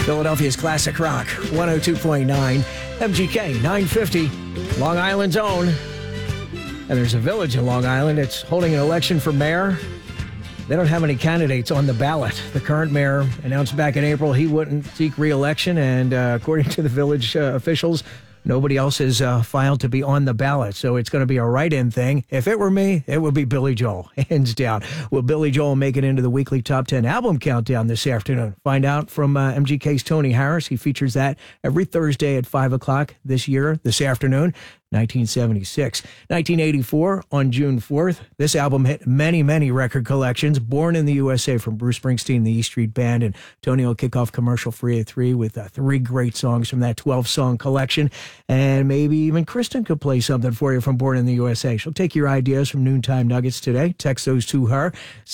Philadelphia's classic rock, 102.9, MGK 950, Long Island's own. And there's a village in Long Island that's holding an election for mayor. They don't have any candidates on the ballot. The current mayor announced back in April he wouldn't seek re-election, and according to the village officials, nobody else has filed to be on the ballot, so it's going to be a write-in thing. If it were me, it would be Billy Joel, hands down. Will Billy Joel make it into the weekly Top 10 album countdown this afternoon? Find out from MGK's Tony Harris. He features that every Thursday at 5 o'clock this afternoon. 1976. 1984, on June 4th, this album hit many, many record collections. Born in the USA from Bruce Springsteen, the E Street Band, and Tony will kick off commercial free at 3 with 3 great songs from that 12-song collection. And maybe even Kristen could play something for you from Born in the USA. She'll take your ideas from Noontime Nuggets today. Text those to her,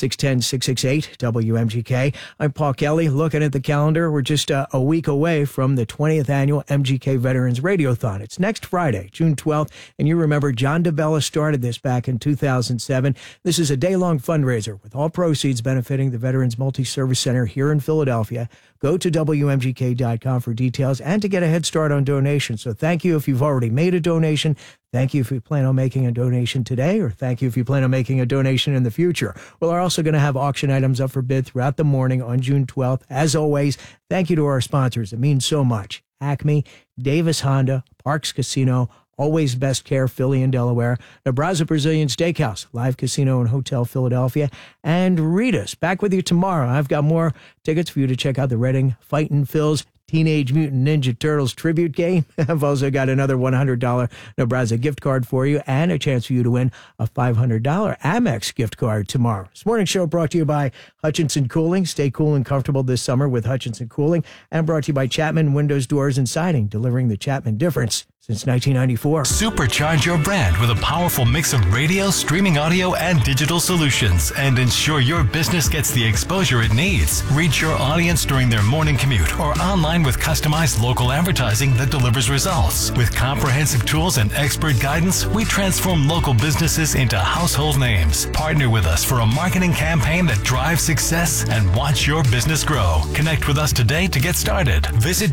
610-668-WMGK. I'm Paul Kelly. Looking at the calendar, we're just a week away from the 20th annual MGK Veterans Radiothon. It's next Friday, June 12th, and you remember John DeBella started this back in 2007. This is a day-long fundraiser with all proceeds benefiting the Veterans Multi-Service Center here in Philadelphia. Go to WMGK.com for details and to get a head start on donations. So thank you if you've already made a donation. Thank you if you plan on making a donation today, or thank you if you plan on making a donation in the future. We're also going to have auction items up for bid throughout the morning on June 12th. As always, thank you to our sponsors. It means so much. Acme, Davis Honda, Parks Casino, Always Best Care, Philly and Delaware, Nebraska Brazilian Steakhouse, Live Casino and Hotel Philadelphia, and Rita's. Back with you tomorrow. I've got more tickets for you to check out the Reading Fightin' Phils Teenage Mutant Ninja Turtles tribute game. I've also got another $100 Nebraska gift card for you and a chance for you to win a $500 Amex gift card tomorrow. This morning's show brought to you by Hutchinson Cooling. Stay cool and comfortable this summer with Hutchinson Cooling, and brought to you by Chapman Windows, Doors, and Siding, delivering the Chapman difference since 1994. Supercharge your brand with a powerful mix of radio, streaming audio, and digital solutions, and ensure your business gets the exposure it needs. Reach your audience during their morning commute or online with customized local advertising that delivers results. With comprehensive tools and expert guidance, we transform local businesses into household names. Partner with us for a marketing campaign that drives success and watch your business grow. Connect with us today to get started. Visit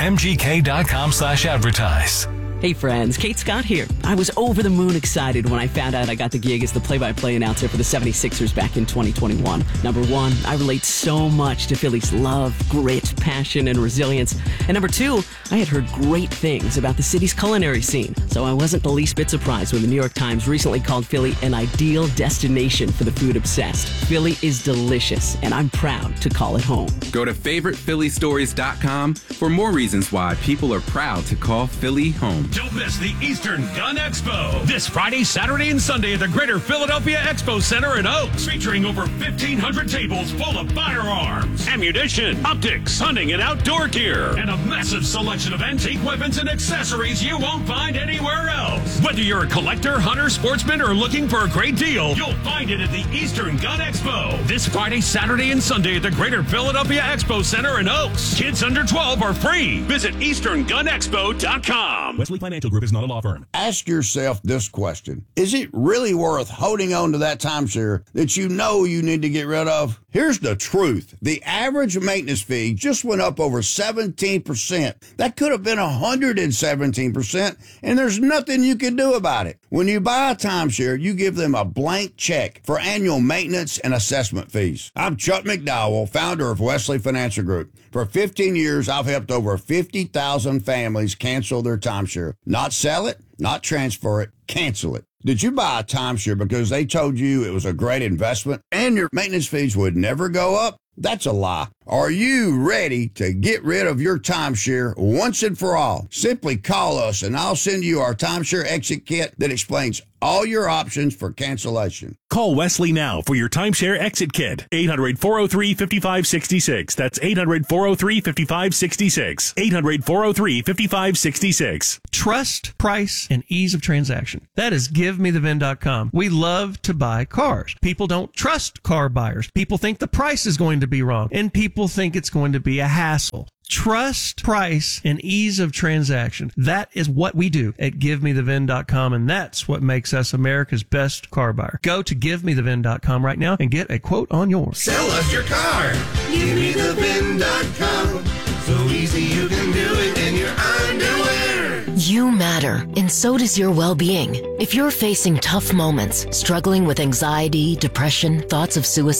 WMGK.com/advertise. Hey friends, Kate Scott here. I was over the moon excited when I found out I got the gig as the play-by-play announcer for the 76ers back in 2021. Number one, I relate so much to Philly's love, grit, passion, and resilience. And number two, I had heard great things about the city's culinary scene, so I wasn't the least bit surprised when the New York Times recently called Philly an ideal destination for the food-obsessed. Philly is delicious, and I'm proud to call it home. Go to favoritephilystories.com for more reasons why people are proud to call Philly home. Don't miss the Eastern Gun Expo this Friday, Saturday, and Sunday at the Greater Philadelphia Expo Center in Oaks, featuring over 1,500 tables full of firearms, ammunition, optics, hunting and outdoor gear, and a massive selection of antique weapons and accessories you won't find anywhere else. Whether you're a collector, hunter, sportsman, or looking for a great deal, you'll find it at the Eastern Gun Expo this Friday, Saturday, and Sunday at the Greater Philadelphia Expo Center in Oaks. Kids under 12 are free. Visit EasternGunExpo.com. Wesley Financial Group is not a law firm. Ask yourself this question. Is it really worth holding on to that timeshare that you know you need to get rid of? Here's the truth. The average maintenance fee just went up over 17%. That could have been 117%, and there's nothing you can do about it. When you buy a timeshare, you give them a blank check for annual maintenance and assessment fees. I'm Chuck McDowell, founder of Wesley Financial Group. For 15 years, I've helped over 50,000 families cancel their timeshare. Not sell it, not transfer it, cancel it. Did you buy a timeshare because they told you it was a great investment and your maintenance fees would never go up? That's a lie. Are you ready to get rid of your timeshare once and for all? Simply call us and I'll send you our timeshare exit kit that explains all your options for cancellation. Call Wesley now for your timeshare exit kit. 800-403-5566. That's 800-403-5566. 800-403-5566. Trust, price, and ease of transaction. That is GiveMeTheVin.com. We love to buy cars. People don't trust car buyers. People think the price is going to be wrong, and people think it's going to be a hassle. Trust, price, and ease of transaction. That is what we do at GiveMeTheVin.com, and that's what makes us America's best car buyer. Go to GiveMeTheVin.com right now and get a quote on yours. Sell us your car. GiveMeTheVin.com. So You matter, and so does your well-being. If you're facing tough moments, struggling with anxiety, depression, thoughts of suicide,